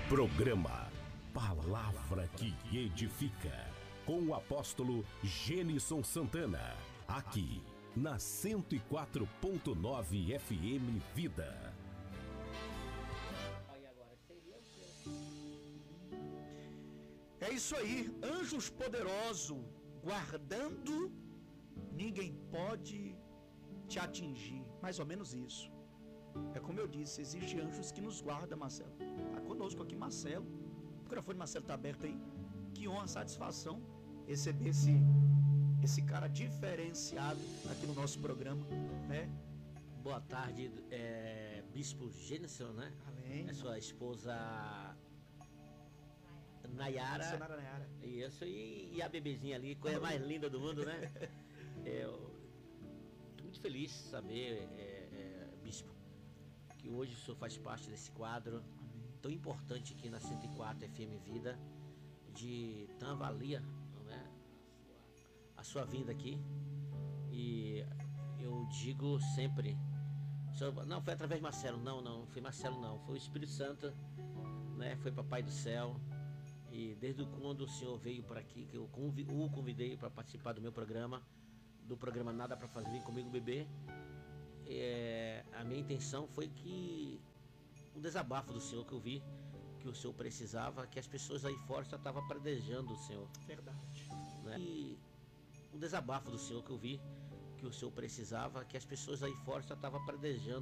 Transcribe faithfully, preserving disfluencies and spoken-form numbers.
Programa Palavra que Edifica, com o apóstolo Gênison Santana, aqui na cento e quatro ponto nove F M Vida. É isso aí, anjos poderosos guardando, ninguém pode te atingir, mais ou menos isso. É como eu disse, existem anjos que nos guardam, Marcelo. Está conosco aqui, Marcelo. O microfone, Marcelo, está aberto aí. Que honra, satisfação receber esse, esse cara diferenciado aqui no nosso programa, né? Boa tarde, é, Bispo Gênison, né? Amém. É sua esposa Nayara. Missionária Nayara. Isso, e, e a bebezinha ali, coisa mais linda do mundo, né? Eu tô muito feliz de saber, é, é, Bispo, que hoje o senhor faz parte desse quadro tão importante aqui na cento e quatro F M Vida, de tão avalia, né, a sua vinda aqui. E eu digo sempre, senhor, não foi através de Marcelo, não, não, não foi Marcelo não, foi o Espírito Santo, né, foi Papai do Céu. E desde quando o senhor veio por aqui, que eu convi, o convidei para participar do meu programa, do programa Nada para Fazer, Vem Comigo Bebê, é, a minha intenção foi que um desabafo do senhor que eu vi, que o senhor precisava, que as pessoas aí fora já estavam predejando o senhor. Verdade. Né? E um desabafo do senhor que eu vi, que o senhor precisava, que as pessoas aí fora já estavam predejando